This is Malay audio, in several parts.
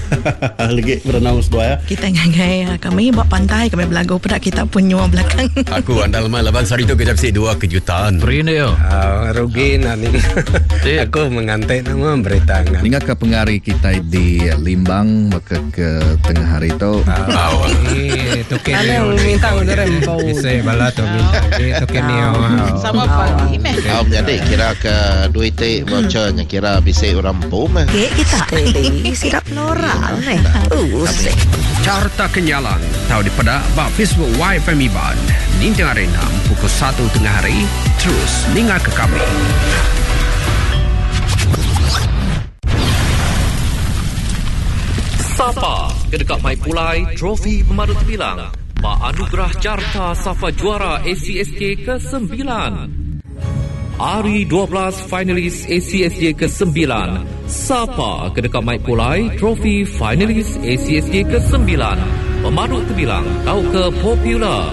Lagi berenang sedua ya. Kita ngangai kami buat pantai, kami belagu pada kita punya belakang. Aku andal malam hari tu kejap si 2 kejutan. Prine yo. Rugi nanti. Aku mengantai nama berita. Ingat ke pengari kita di Limbang maka ke tengah hari tu. Itu kini minta udah rempau. Bisa bala tu minta. Itu kini Sama pagi meh. Jadi kira ke duit vouchernya kira bisa orang pun. Kita sirap noral nih. Carta Kenyalan tahu di pada bak Facebook YFM Iban. Nintang Arena pukul 1 tengah hari. Terus dengar ke kami. Sapa kedekat Mai Pulai trofi pemadut bilang Pak Anugerah Carta Safa Juara ACSJ ke-9. Hari 12 finalis ACSJ ke-9. Sapa kedekat Mai Pulai trofi finalis ACSJ ke-9. Pemadut terbilang tahu ke popular.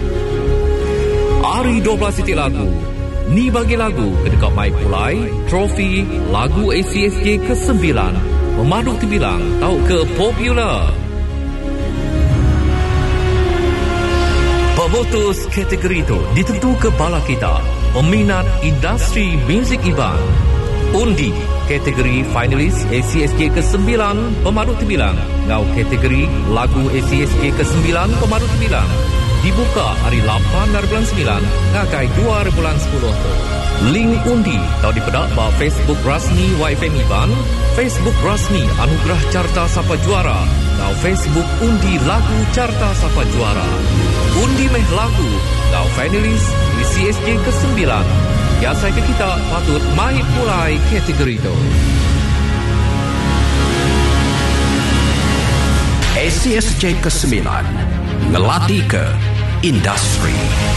Hari 12 titik lagu. Ni bagi lagu kedekat Mai Pulai trofi lagu ACSJ ke-9. Pemaduk terbilang tahu ke popular. Pemutus kategori itu ditentu ke bala kita, peminat industri muzik Iban. Undi kategori finalis ACSJ ke-9 pemaduk terbilang. Ngau kategori lagu ACSJ ke-9 pemaduk terbilang. Dibuka hari 8 dari bulan 9 ngakai 2 bulan 10. Link undi tahu dipedak ba Facebook rasmi YFM Iban, Facebook rasmi Anugerah Carta Sapa Juara, ngau Facebook undi lagu Carta Sapa Juara. Undi meh lagu ngau finalis di CSJ ke-9. Biasa ke kita patut mai pulai kategori itu. ACSJ ke-9 ngelatih ke industri.